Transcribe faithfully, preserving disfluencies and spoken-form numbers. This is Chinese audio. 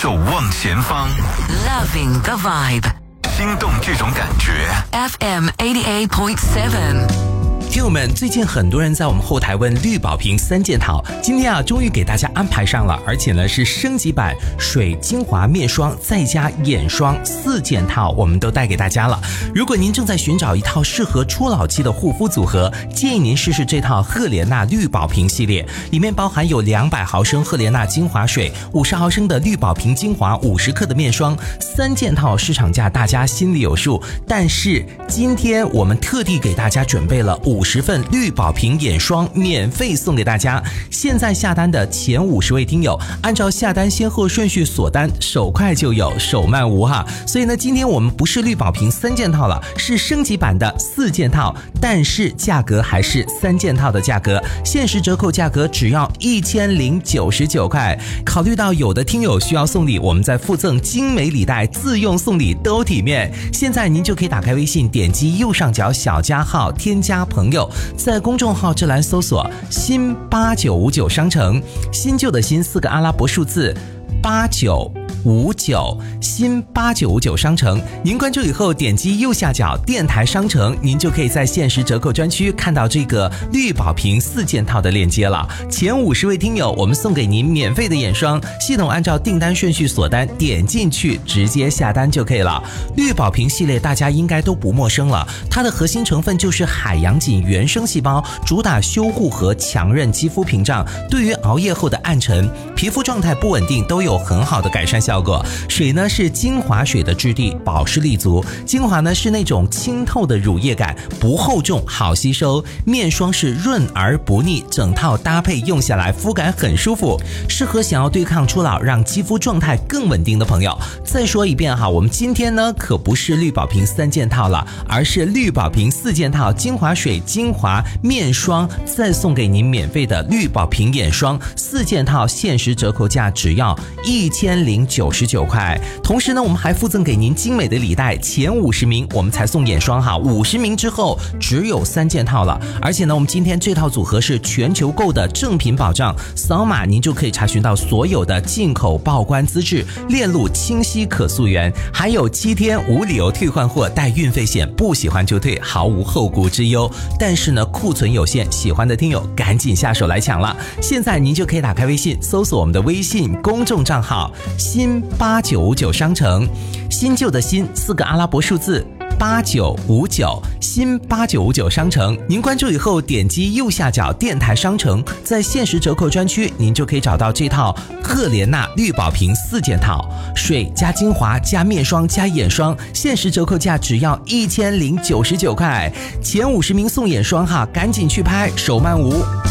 守望前方 Loving the vibe， 心动这种感觉。 F M eighty-eight point seven。 听友们，最近很多人在我们后台问绿宝瓶三件套，今天啊终于给大家安排上了，而且呢是升级版水精华面霜再加眼霜四件套，我们都带给大家了。如果您正在寻找一套适合初老期的护肤组合，建议您试试这套赫莲娜绿宝瓶系列，里面包含有两百毫升赫莲娜精华水、五十毫升的绿宝瓶精华、五十克的面霜，三件套市场价大家心里有数，但是今天我们特地给大家准备了五十份绿宝瓶眼霜免费送给大家。现在下单的前五十位听友，按照下单先后顺序锁单，手快就有，手慢无哈。所以呢，今天我们不是绿宝瓶三件套了，是升级版的四件套，但是价格还是三件套的价格，限时折扣价格只要一千零九十九块。考虑到有的听友需要送礼，我们再附赠精美礼袋，自用送礼都体面。现在您就可以打开微信，点击右上角小加号，添加朋友，在公众号这栏搜索新八九五九商城，新旧的新四个阿拉伯数字八九五九，新八九五九商城。您关注以后点击右下角电台商城，您就可以在限时折扣专区看到这个绿宝瓶四件套的链接了。前五十位听友，我们送给您免费的眼霜，系统按照订单顺序锁单，点进去直接下单就可以了。绿宝瓶系列大家应该都不陌生了，它的核心成分就是海洋锦原生细胞，主打修护和强韧肌肤屏障，对于熬夜后的暗沉、皮肤状态不稳定都有很好的改善效果。水呢是精华水的质地，保湿力足；精华呢是那种清透的乳液感，不厚重，好吸收。面霜是润而不腻，整套搭配用下来肤感很舒服，适合想要对抗初老，让肌肤状态更稳定的朋友。再说一遍哈，我们今天呢可不是绿宝瓶三件套了，而是绿宝瓶四件套，精华水、精华、面霜，再送给您免费的绿宝瓶眼霜四件套，限时折扣价只要一千零九十九块。同时呢，我们还附赠给您精美的礼袋，前五十名我们才送眼霜哈，五十名之后只有三件套了。而且呢，我们今天这套组合是全球购的正品保障，扫码您就可以查询到所有的进口报关资质，链路清晰可溯源，还有七天无理由退换货，带运费险，不喜欢就退，毫无后顾之忧。但是呢，库存有限，喜欢的听友赶紧下手来抢了。现在您就可以打开微信，搜索我们的微信公众账号新八九五九商城，新旧的新四个阿拉伯数字八九五九，新八九五九商城。您关注以后点击右下角电台商城，在限时折扣专区您就可以找到这套赫莲娜绿宝瓶四件套，水加精华加面霜加眼霜，限时折扣价只要一千零九十九块。前五十名送眼霜哈，赶紧去拍，手慢无。